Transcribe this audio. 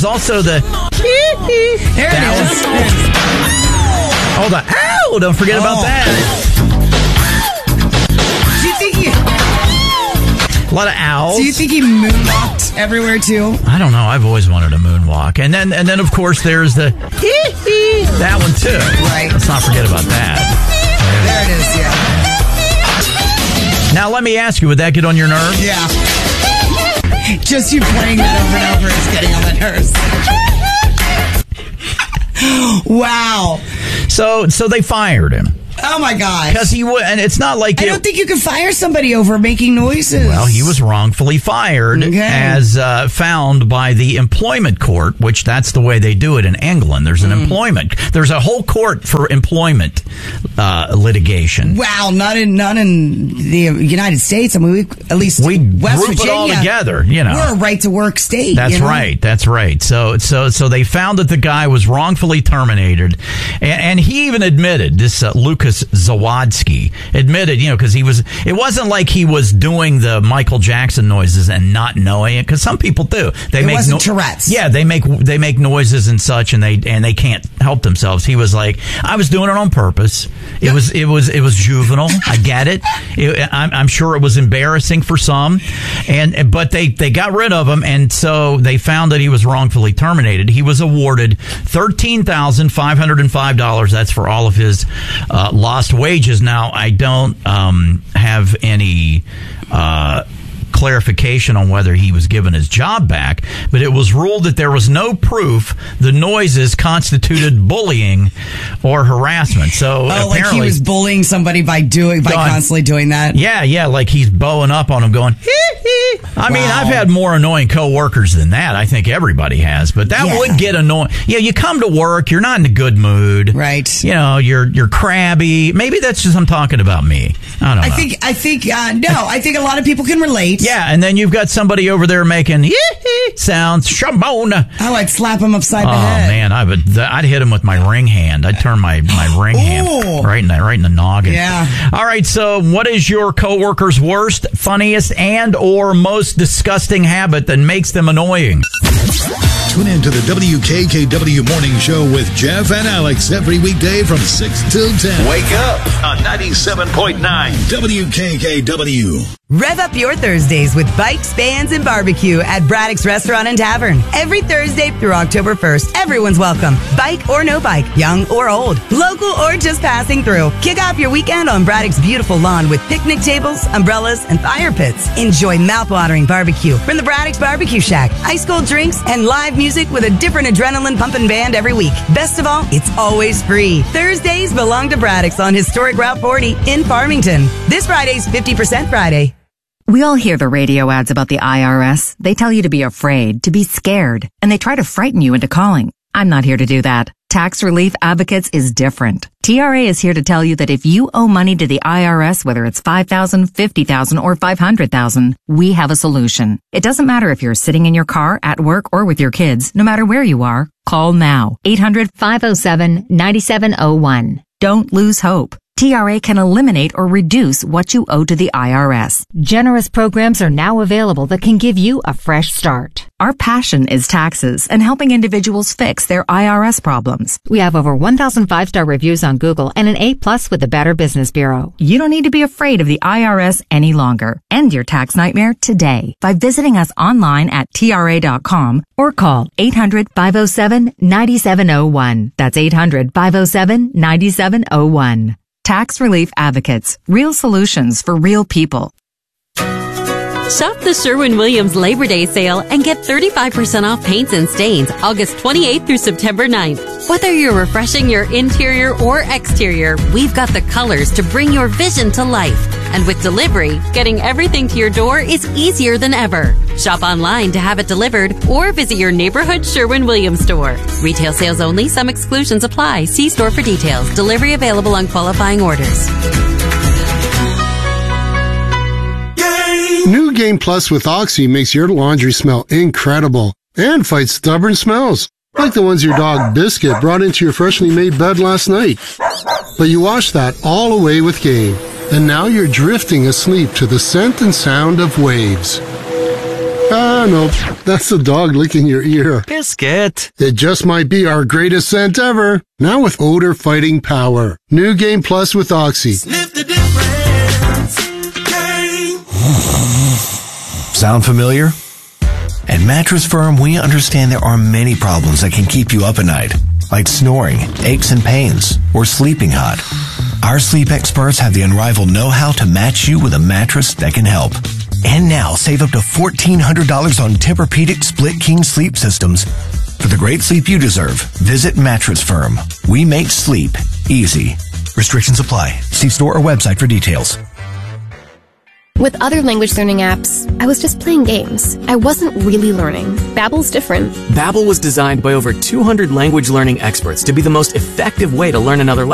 There's also the... There it is. Oh, the ow! Don't forget about that. Do you think A lot of owls. Do you think he moonwalked everywhere too? I don't know. I've always wanted a moonwalk. And then of course there's the that one too. Right. Let's not forget about that. There it is, yeah. Now let me ask you, would that get on your nerves? Yeah. Just you playing that over and over is getting on the nerves. Wow. So they fired him. Oh my gosh. Because he would, and it's not like I don't think you can fire somebody over making noises. Well, he was wrongfully fired, as found by the employment court, which that's the way they do it in England. There's an employment. There's a whole court for employment litigation. Wow, not in the United States. I mean, we West group Virginia, it all together. You know, we're a right to work state. That's right. That's right. So they found that the guy was wrongfully terminated, and he even admitted this. Lucas Zawadzki admitted, because it wasn't like he was doing the Michael Jackson noises and not knowing it, because some people do. It wasn't Tourette's. Yeah, they make noises and such, and they can't help themselves. He was like, I was doing it on purpose. It was juvenile. I get it. I'm sure it was embarrassing for some, but they got rid of him, and so they found that he was wrongfully terminated. He was awarded $13,505. That's for all of his lost wages. Now, I don't have any clarification on whether he was given his job back, but it was ruled that there was no proof the noises constituted bullying or harassment. So apparently, like he was bullying somebody by constantly doing that. Yeah, like he's bowing up on him, going hee hee. I mean, I've had more annoying coworkers than that. I think everybody has, but that would get annoying. Yeah, you come to work, you're not in a good mood, right? You're crabby. Maybe that's just I'm talking about me. I don't know. I think a lot of people can relate. Yeah, and then you've got somebody over there making sounds. Shamona. Oh, I'd slap him upside the head. Oh man, I'd hit him with my ring hand. I'd turn my ring hand right in the noggin. Yeah. All right. So, what is your coworker's worst, funniest, and or most disgusting habit that makes them annoying? Tune in to the WKKW Morning Show with Jeff and Alex every weekday from 6 till 10. Wake up on 97.9 WKKW. Rev up your Thursdays with bikes, bands, and barbecue at Braddock's Restaurant and Tavern. Every Thursday through October 1st, everyone's welcome. Bike or no bike, young or old, local or just passing through. Kick off your weekend on Braddock's beautiful lawn with picnic tables, umbrellas, and fire pits. Enjoy mouth-watering barbecue from the Braddock's Barbecue Shack, ice-cold drinks, and live music with a different adrenaline-pumping band every week. Best of all, it's always free. Thursdays belong to Braddock's on Historic Route 40 in Farmington. This Friday's 50% Friday. We all hear the radio ads about the IRS. They tell you to be afraid, to be scared, and they try to frighten you into calling. I'm not here to do that. Tax Relief Advocates is different. TRA is here to tell you that if you owe money to the IRS, whether it's $5,000, $50,000, or $500,000, we have a solution. It doesn't matter if you're sitting in your car, at work, or with your kids. No matter where you are, call now. 800-507-9701. Don't lose hope. TRA can eliminate or reduce what you owe to the IRS. Generous programs are now available that can give you a fresh start. Our passion is taxes and helping individuals fix their IRS problems. We have over 1,000 5-star reviews on Google and an A+ with the Better Business Bureau. You don't need to be afraid of the IRS any longer. End your tax nightmare today by visiting us online at TRA.com or call 800-507-9701. That's 800-507-9701. Tax Relief Advocates. Real solutions for real people. Shop the Sherwin-Williams Labor Day sale and get 35% off paints and stains August 28th through September 9th. Whether you're refreshing your interior or exterior, we've got the colors to bring your vision to life. And with delivery, getting everything to your door is easier than ever. Shop online to have it delivered or visit your neighborhood Sherwin-Williams store. Retail sales only. Some exclusions apply. See store for details. Delivery available on qualifying orders. New Game Plus with Oxy makes your laundry smell incredible and fights stubborn smells, like the ones your dog Biscuit brought into your freshly made bed last night. But you washed that all away with Game, and now you're drifting asleep to the scent and sound of waves. Ah, no, that's the dog licking your ear. Biscuit. It just might be our greatest scent ever. Now with odor fighting power. New Game Plus with Oxy. Sniff the difference. Sound familiar? At Mattress Firm, we understand there are many problems that can keep you up at night, like snoring, aches and pains, or sleeping hot. Our sleep experts have the unrivaled know-how to match you with a mattress that can help. And now, save up to $1,400 on Tempur-Pedic Split King sleep systems. For the great sleep you deserve, visit Mattress Firm. We make sleep easy. Restrictions apply. See store or website for details. With other language learning apps, I was just playing games. I wasn't really learning. Babbel's different. Babbel was designed by over 200 language learning experts to be the most effective way to learn another language.